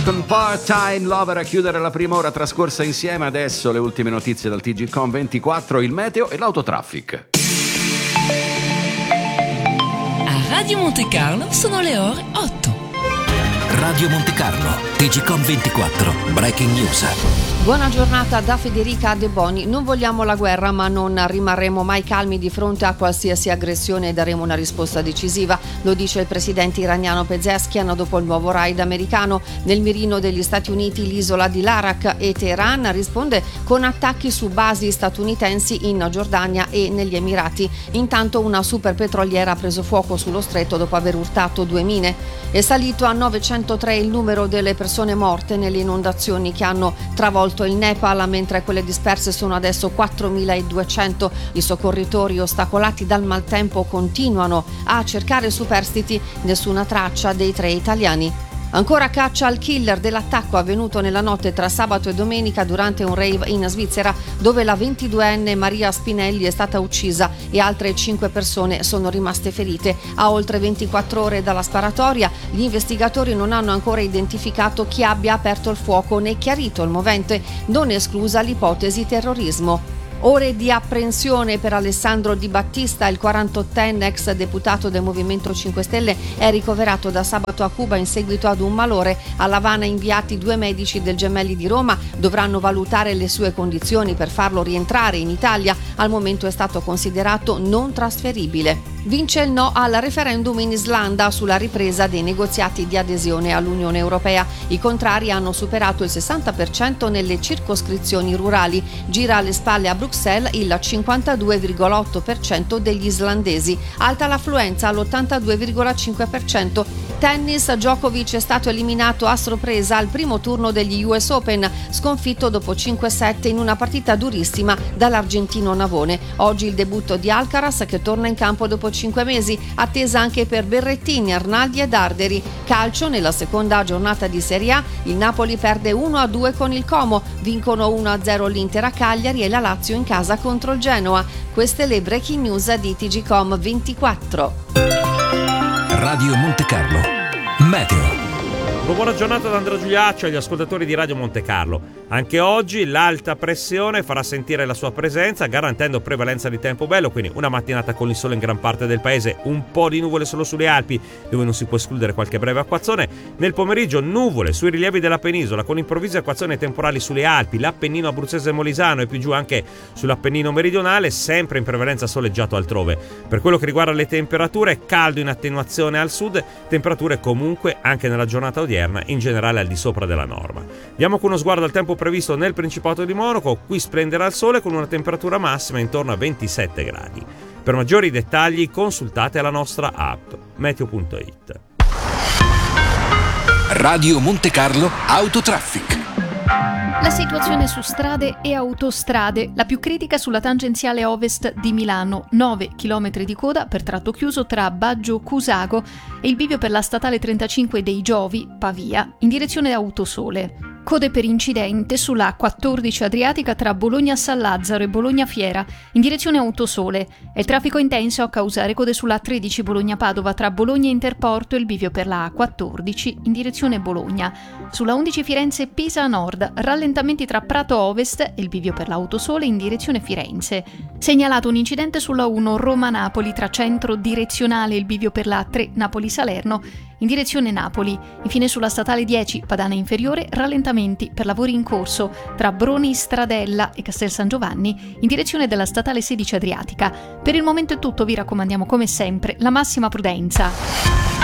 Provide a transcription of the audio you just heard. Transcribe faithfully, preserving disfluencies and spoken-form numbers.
con Part-Time Lover a chiudere la prima ora trascorsa insieme. Adesso le ultime notizie dal T G Com ventiquattro, il meteo e l'autotraffic. A Radio Monte Carlo sono le ore otto. Radio Monte Carlo, T G Com ventiquattro, Breaking News. Buona giornata da Federica De Boni. Non vogliamo la guerra, ma non rimarremo mai calmi di fronte a qualsiasi aggressione e daremo una risposta decisiva. Lo dice il presidente iraniano Pezeshkian dopo il nuovo raid americano. Nel mirino degli Stati Uniti l'isola di Larak e Teheran risponde con attacchi su basi statunitensi in Giordania e negli Emirati. Intanto una superpetroliera ha preso fuoco sullo stretto dopo aver urtato due mine. È salito a novecentotre il numero delle persone morte nelle inondazioni che hanno travolto il Nepal, mentre quelle disperse sono adesso quattromiladuecento. I soccorritori ostacolati dal maltempo continuano a cercare superstiti, nessuna traccia dei tre italiani. Ancora caccia al killer dell'attacco avvenuto nella notte tra sabato e domenica durante un rave in Svizzera, dove la ventiduenne Maria Spinelli è stata uccisa e altre cinque persone sono rimaste ferite. A oltre ventiquattro ore dalla sparatoria, gli investigatori non hanno ancora identificato chi abbia aperto il fuoco né chiarito il movente, non esclusa l'ipotesi terrorismo. Ore di apprensione per Alessandro Di Battista, il quarantottenne ex deputato del Movimento cinque Stelle è ricoverato da sabato a Cuba in seguito ad un malore. All'Havana inviati due medici del Gemelli di Roma dovranno valutare le sue condizioni per farlo rientrare in Italia. Al momento è stato considerato non trasferibile. Vince il no al referendum in Islanda sulla ripresa dei negoziati di adesione all'Unione Europea. I contrari hanno superato il sessanta per cento nelle circoscrizioni rurali. Gira alle spalle a Bruxelles il cinquantadue virgola otto per cento degli islandesi. Alta l'affluenza all'ottantadue virgola cinque per cento. Tennis, Djokovic è stato eliminato a sorpresa al primo turno degli U S Open, sconfitto dopo cinque sette in una partita durissima dall'argentino Navone. Oggi il debutto di Alcaraz, che torna in campo dopo cinque mesi, attesa anche per Berrettini, Arnaldi e Darderi. Calcio, nella seconda giornata di Serie A, il Napoli perde uno a due con il Como, vincono uno a zero l'Inter a Cagliari e la Lazio in casa contro il Genoa. Queste le breaking news di T G Com ventiquattro. Radio Monte Carlo, meteo. Buona giornata da Andrea Giuliaccio agli ascoltatori di Radio Monte Carlo. Anche oggi l'alta pressione farà sentire la sua presenza, garantendo prevalenza di tempo bello, quindi una mattinata con il sole in gran parte del paese, un po' di nuvole solo sulle Alpi, dove non si può escludere qualche breve acquazzone. Nel pomeriggio nuvole sui rilievi della penisola, con improvvise acquazzoni temporali sulle Alpi, l'Appennino abruzzese e molisano e più giù anche sull'Appennino meridionale, sempre in prevalenza soleggiato altrove. Per quello che riguarda le temperature, caldo in attenuazione al sud, temperature comunque anche nella giornata odierna in generale al di sopra della norma. Diamo con uno sguardo al tempo previsto nel Principato di Monaco. Qui splenderà il sole con una temperatura massima intorno a ventisette gradi. Per maggiori dettagli consultate la nostra app meteo punto it. Radio Monte Carlo Autotraffic. La situazione su strade e autostrade, la più critica sulla tangenziale ovest di Milano, nove chilometri di coda per tratto chiuso tra Baggio Cusago e il bivio per la statale trentacinque dei Giovi, Pavia, in direzione Autosole. Code per incidente sulla quattordici Adriatica tra Bologna San Lazzaro e Bologna Fiera, in direzione Autosole. È il traffico intenso a causare code sulla tredici Bologna Padova tra Bologna Interporto e il bivio per la quattordici in direzione Bologna. Sulla undici Firenze Pisa Nord, rallentamenti tra Prato Ovest e il bivio per l'Autosole in direzione Firenze. Segnalato un incidente sulla uno Roma Napoli tra centro direzionale e il bivio per la tre Napoli Salerno in direzione Napoli. Infine sulla statale dieci Padana Inferiore, rallentamenti per lavori in corso tra Broni Stradella e Castel San Giovanni in direzione della statale sedici Adriatica. Per il momento è tutto, vi raccomandiamo come sempre la massima prudenza.